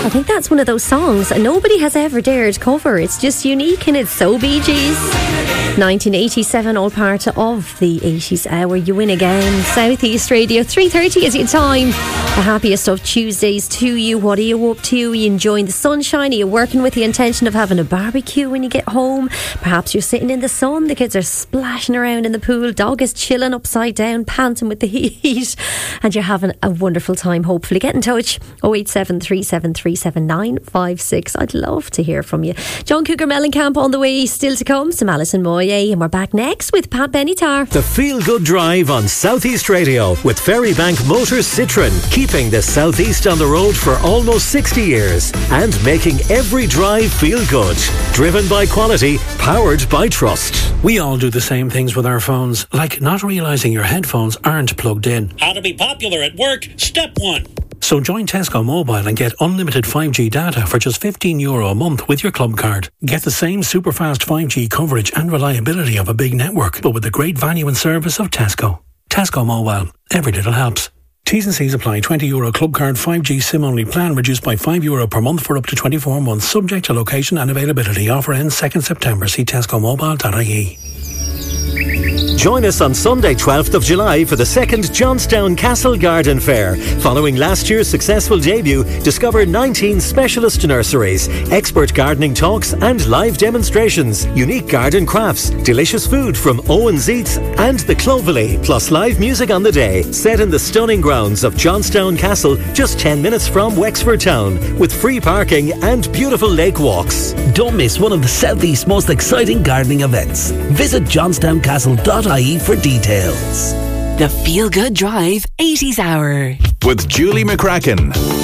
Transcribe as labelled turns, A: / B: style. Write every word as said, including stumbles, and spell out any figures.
A: I think that's one of those songs nobody has ever dared cover. It's just unique and it's so Bee Gees. nineteen eighty-seven, all part of the eighties hour. You win again. Southeast Radio, three thirty is your time. The happiest of Tuesdays to you. What are you up to? Are you enjoying the sunshine? Are you working with the intention of having a barbecue when you get home? Perhaps you're sitting in the sun. The kids are splashing around in the pool. Dog is chilling upside down, panting with the heat. And you're having a wonderful time, hopefully. Get in touch. oh eight seven three seven three seven nine five six. I'd love to hear from you. John Cougar Mellencamp on the way, still to come. Some Alison Moyet, and we're back next with Pat Benatar.
B: The Feel Good Drive on Southeast Radio with Ferrybank Motors Citroen, keeping the Southeast on the road for almost sixty years and making every drive feel good. Driven by quality, powered by trust.
C: We all do the same things with our phones, like not realising your headphones aren't plugged in.
D: How to be popular at work, step one.
C: So join Tesco Mobile and get unlimited five G data for just fifteen euro a month with your club card. Get the same super fast five G coverage and reliability of a big network, but with the great value and service of Tesco. Tesco Mobile. Every little helps. T's and C's apply. twenty euro club card five G SIM only plan reduced by five euro per month for up to twenty-four months, subject to location and availability. Offer ends second September. See tesco mobile dot I E.
B: Join us on Sunday twelfth of July for the second Johnstown Castle Garden Fair. Following last year's successful debut, discover nineteen specialist nurseries, expert gardening talks and live demonstrations, unique garden crafts, delicious food from Owen's Eats and the Clovelly, plus live music on the day, set in the stunning grounds of Johnstown Castle, just ten minutes from Wexford Town, with free parking and beautiful lake walks.
E: Don't miss one of the Southeast's most exciting gardening events. Visit johnstown castle dot I E for details.
F: The Feel Good Drive eighties Hour
G: with Julie McCracken.